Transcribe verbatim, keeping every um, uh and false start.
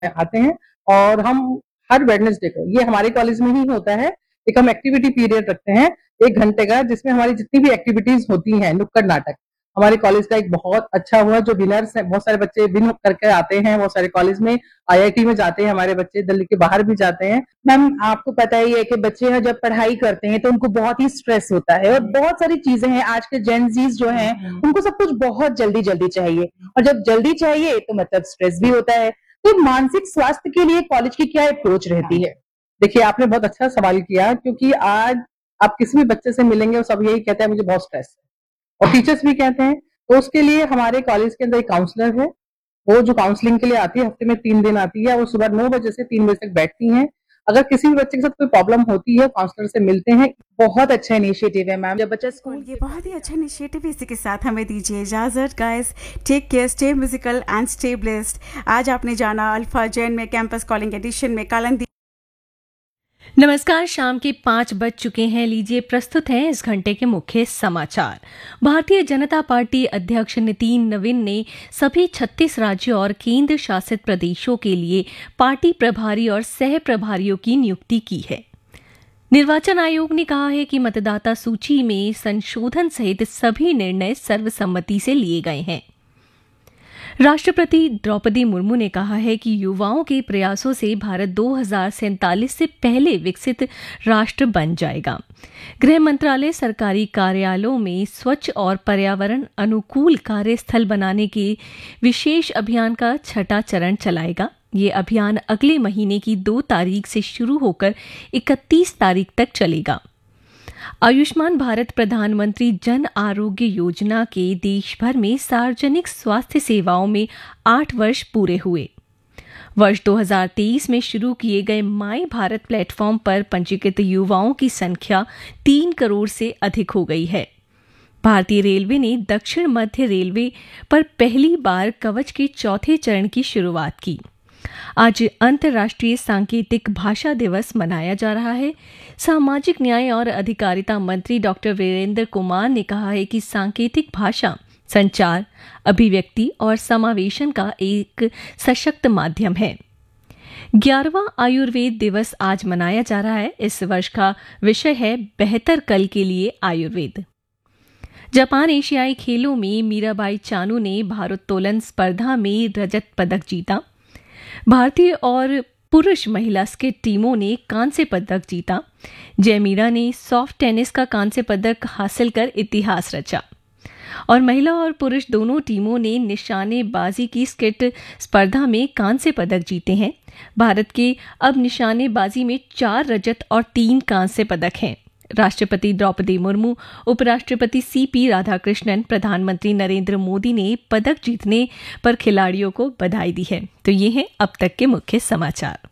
आते हैं और हम हर वेडनेसडे को, ये हमारे कॉलेज में ही होता है, एक हम एक्टिविटी पीरियड रखते हैं एक घंटे का, जिसमें हमारी जितनी भी एक्टिविटीज होती हैं, नुक्कड़ नाटक, हमारे कॉलेज का एक बहुत अच्छा हुआ जो विनर्स हैं, बहुत सारे बच्चे विन करके आते हैं, बहुत सारे कॉलेज में आईआईटी में जाते हैं, हमारे बच्चे दिल्ली के बाहर भी जाते हैं। मैम, आपको पता ही है कि बच्चे जब पढ़ाई करते हैं तो उनको बहुत ही स्ट्रेस होता है और बहुत सारी चीजें हैं। आज के जेनजीज जो हैं उनको सब कुछ बहुत जल्दी जल्दी चाहिए, और जब जल्दी चाहिए तो मतलब स्ट्रेस भी होता है। तो मानसिक स्वास्थ्य के लिए कॉलेज की क्या अप्रोच रहती है? देखिए, आपने बहुत अच्छा सवाल किया, क्योंकि आज आप किसी भी बच्चे से मिलेंगे और सब यही कहते हैं मुझे बहुत स्ट्रेस है, और टीचर्स भी कहते हैं। तो उसके लिए हमारे कॉलेज के अंदर एक काउंसलर है, वो जो काउंसलिंग के लिए आती है, हफ्ते में तीन दिन आती है, वो सुबह नौ बजे से तीन बजे तक बैठती हैं। अगर किसी भी बच्चे के साथ कोई प्रॉब्लम होती है, काउंसलर से मिलते हैं। बहुत अच्छा इनिशिएटिव है मैम। जब बच्चा स्कूल ये बहुत ही अच्छा इनिशिएटिव है। इसी के साथ हमें दीजिए इजाजत। Guys, take care, stay musical and stay blessed. आज आपने जाना अल्फा जैन में कैंपस कॉलिंग एडिशन में कालंदी। नमस्कार, शाम के पाँच बज चुके हैं। लीजिए प्रस्तुत हैं इस घंटे के मुख्य समाचार। भारतीय जनता पार्टी अध्यक्ष नितिन नवीन ने सभी छत्तीस राज्यों और केंद्र शासित प्रदेशों के लिए पार्टी प्रभारी और सह प्रभारियों की नियुक्ति की है। निर्वाचन आयोग ने कहा है कि मतदाता सूची में संशोधन सहित सभी निर्णय सर्वसम्मति से लिए गए हैं। राष्ट्रपति द्रौपदी मुर्मू ने कहा है कि युवाओं के प्रयासों से भारत दो हज़ार सैंतालीस से पहले विकसित राष्ट्र बन जाएगा। गृह मंत्रालय सरकारी कार्यालयों में स्वच्छ और पर्यावरण अनुकूल कार्यस्थल बनाने के विशेष अभियान का छठा चरण चलाएगा। ये अभियान अगले महीने की दो तारीख से शुरू होकर इकतीस तारीख तक चलेगा। आयुष्मान भारत प्रधानमंत्री जन आरोग्य योजना के देश भर में सार्वजनिक स्वास्थ्य सेवाओं में आठ वर्ष पूरे हुए। वर्ष दो हज़ार तेईस में शुरू किए गए माई भारत प्लेटफॉर्म पर पंजीकृत युवाओं की संख्या तीन करोड़ से अधिक हो गई है। भारतीय रेलवे ने दक्षिण मध्य रेलवे पर पहली बार कवच के चौथे चरण की शुरुआत की। आज अंतर्राष्ट्रीय सांकेतिक भाषा दिवस मनाया जा रहा है। सामाजिक न्याय और अधिकारिता मंत्री डॉक्टर वीरेंद्र कुमार ने कहा है कि सांकेतिक भाषा संचार, अभिव्यक्ति और समावेशन का एक सशक्त माध्यम है। ग्यारहवां आयुर्वेद दिवस आज मनाया जा रहा है। इस वर्ष का विषय है बेहतर कल के लिए आयुर्वेद। जापान एशियाई खेलों में मीराबाई चानू ने भारोत्तोलन स्पर्धा में रजत पदक जीता। भारतीय और पुरुष महिला स्कीट टीमों ने कांस्य पदक जीता। जयमीरा ने सॉफ्ट टेनिस का कांस्य पदक हासिल कर इतिहास रचा। और महिला और पुरुष दोनों टीमों ने निशानेबाजी की स्कीट स्पर्धा में कांस्य पदक जीते हैं। भारत के अब निशानेबाजी में चार रजत और तीन कांस्य पदक हैं। राष्ट्रपति द्रौपदी मुर्मू, उपराष्ट्रपति सीपी राधाकृष्णन, प्रधानमंत्री नरेंद्र मोदी ने पदक जीतने पर खिलाड़ियों को बधाई दी है। तो ये हैं अब तक के मुख्य समाचार।